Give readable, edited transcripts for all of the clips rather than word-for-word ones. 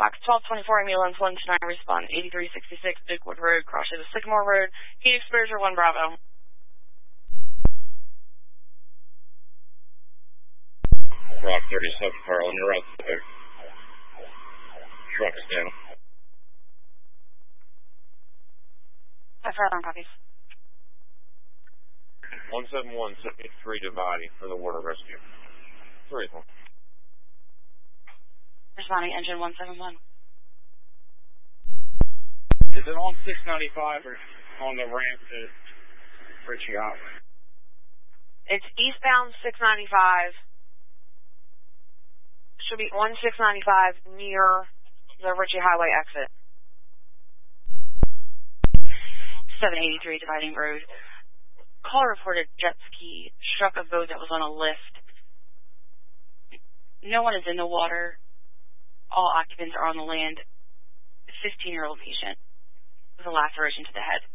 Fox 1224, ambulance 129, respond 8366 Bigwood Road, crossing the Sycamore Road, heat exposure 1 Bravo. Rock 37, Carl, on your right there. Truck is down. Fire alarm copies. 171, 73 dividing for the water rescue. 3 1. Responding engine 171. Is it on 695 or on the ramp to Ritchie Highway? It's eastbound 695. Should be on 695 near the Ritchie Highway exit. 783 dividing road. Call reported jet ski struck a boat that was on a lift. No one is in the water. All occupants are on the land. 15-year-old patient with a laceration to the head.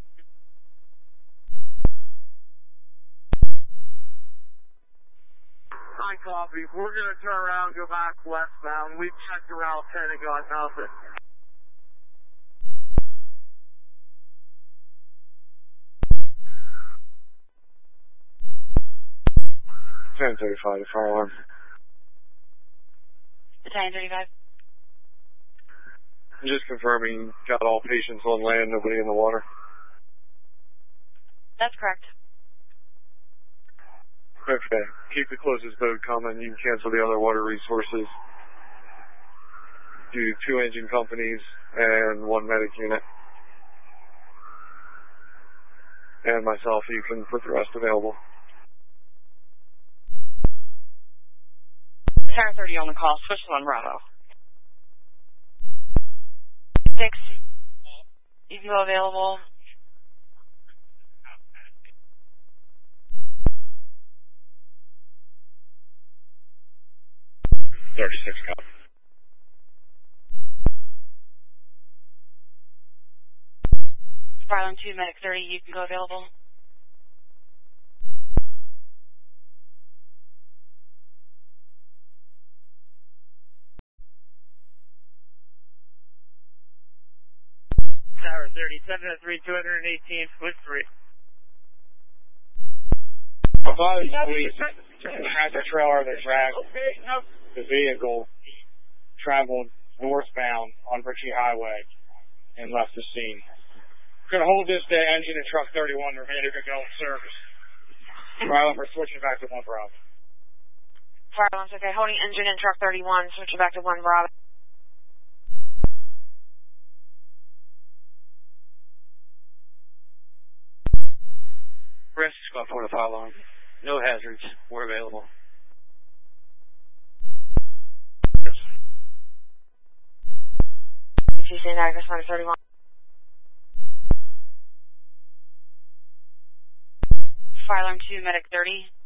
Hi, copy. We're going to turn around and go back westbound. We've checked around 10 and got nothing. 1035, fire alarm. 1035. Just confirming, got all patients on land, nobody in the water. That's correct. Okay, keep the closest boat coming. You can cancel the other water resources. Do 2 engine companies and 1 medic unit. And myself, you can put the rest available. Tower 30 on the call. Switch to 1 Bravo. 6. You can go available. $36 cop. Farland 2, medic 30, you can go available. Tower 37 at 3218, split 3. Above, please. Tractor trailer that dragged the vehicle traveled northbound on Ritchie Highway and left the scene. Going to hold this to engine and truck 31. They're ready to go in service. Riley, we're switching back to 1 Bravo. Farland's okay. Holding engine and truck 31. Switching back to 1 Bravo. Rest squad 4 to fire alarm. No hazards. We're available. Yes. Tuesday night, responder 31. Fire alarm 2, medic 30.